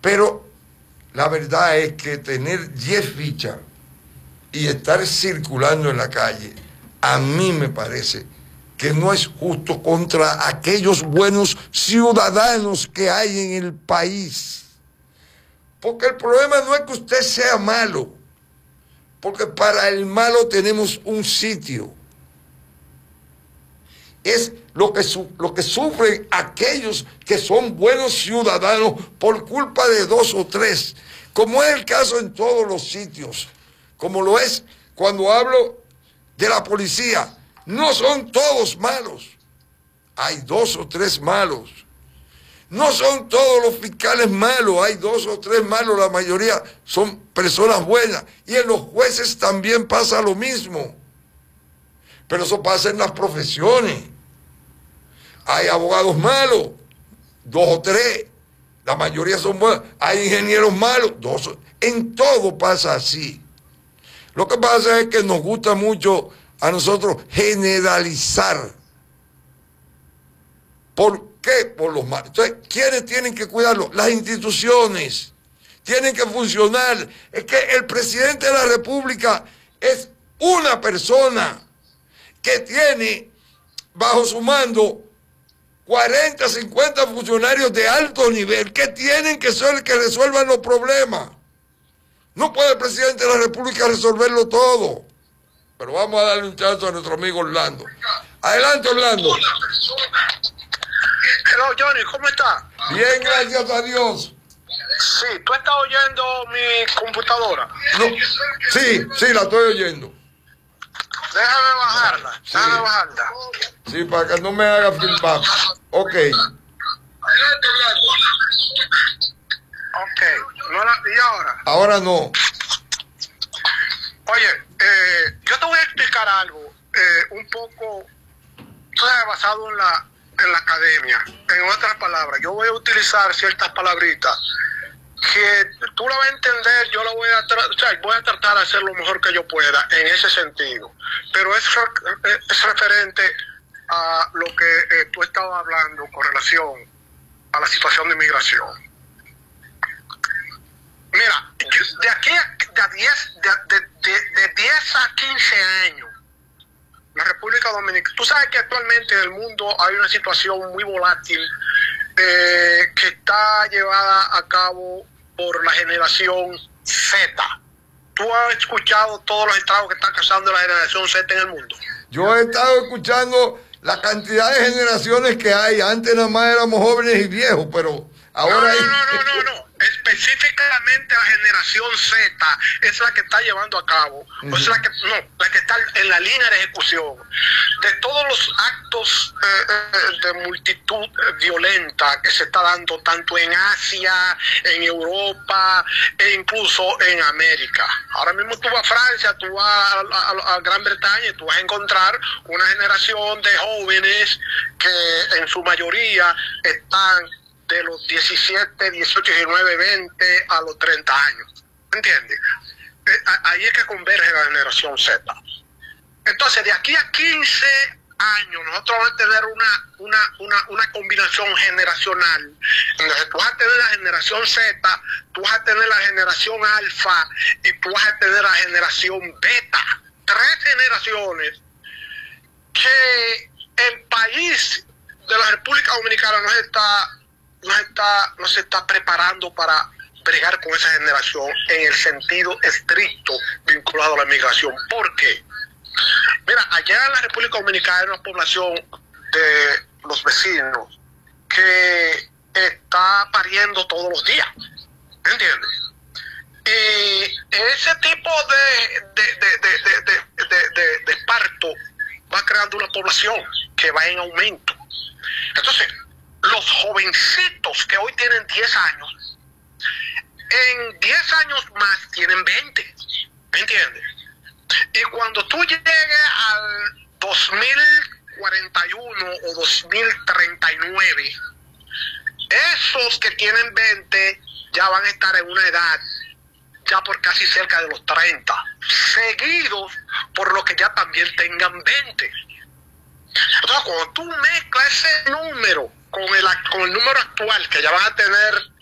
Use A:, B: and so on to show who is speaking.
A: Pero la verdad es que tener 10 fichas y estar circulando en la calle, a mí me parece que no es justo contra aquellos buenos ciudadanos que hay en el país. Porque el problema no es que usted sea malo, porque para el malo tenemos un sitio. Es lo que sufren aquellos que son buenos ciudadanos por culpa de 2 o 3, como es el caso en todos los sitios, como lo es cuando hablo de la policía. No son todos malos, hay 2 o 3 malos. No son todos los fiscales malos, hay 2 o 3 malos, la mayoría son personas buenas. Y en los jueces también pasa lo mismo. Pero eso pasa en las profesiones. Hay abogados malos, 2 o 3, la mayoría son buenos. Hay ingenieros malos, 2. En todo pasa así. Lo que pasa es que nos gusta mucho a nosotros generalizar. ¿Por qué? Por los malos. Entonces, ¿quiénes tienen que cuidarlo? Las instituciones tienen que funcionar. Es que el presidente de la República es una persona que tiene bajo su mando 40, 50 funcionarios de alto nivel que tienen que ser los que resuelvan los problemas. No puede el presidente de la República resolverlo todo. Pero vamos a darle un chance a nuestro amigo Orlando. Adelante, Orlando.
B: Hello, Johnny, ¿cómo estás?
A: Bien, gracias a Dios.
B: Sí, ¿tú estás oyendo mi computadora?
A: No. Sí, la estoy oyendo.
B: Déjame bajarla,
A: Sí.
B: déjame bajarla.
A: Sí, para que no me haga feedback. Ok.
B: Ok, ¿y ahora?
A: Ahora no.
B: Oye, yo te voy a explicar algo un poco, tú sabes, basado en la academia. En otras palabras, yo voy a utilizar ciertas palabritas que tú la vas a entender, yo la voy a tratar de hacer lo mejor que yo pueda en ese sentido. Pero es referente a lo que tú estabas hablando con relación a la situación de inmigración. Mira, de aquí de 10 a 15 años, la República Dominicana, tú sabes que actualmente en el mundo hay una situación muy volátil que está llevada a cabo por la generación Z. ¿Tú has escuchado todos los estragos que está causando la generación Z en el mundo?
A: Yo he estado escuchando la cantidad de generaciones que hay. Antes nada más éramos jóvenes y viejos, pero ahora hay...
B: No. Específicamente la generación Z es la que está llevando a cabo, o es la que está en la línea de ejecución de todos los actos de multitud violenta que se está dando tanto en Asia, en Europa e incluso en América. Ahora mismo tú vas a Francia, tú vas a Gran Bretaña y tú vas a encontrar una generación de jóvenes que en su mayoría están de los 17, 18, 19, 20 a los 30 años. ¿Entiendes? Ahí es que converge la generación Z. Entonces, de aquí a 15 años, nosotros vamos a tener una combinación generacional. Entonces, tú vas a tener la generación Z, tú vas a tener la generación alfa y tú vas a tener la generación beta. 3 generaciones que el país de la República Dominicana no se está preparando para bregar con esa generación en el sentido estricto vinculado a la migración. ¿Por qué? Mira, allá en la República Dominicana hay una población de los vecinos que está pariendo todos los días, ¿entiendes? Y ese tipo de parto va creando una población que va en aumento. Entonces, los jovencitos que hoy tienen 10 años, en 10 años más tienen 20, ¿me entiendes? Y cuando tú llegues al 2041 o 2039, esos que tienen 20 ya van a estar en una edad ya por casi cerca de los 30, seguidos por los que ya también tengan 20. Entonces, cuando tú mezclas ese número con el número actual, que ya van a tener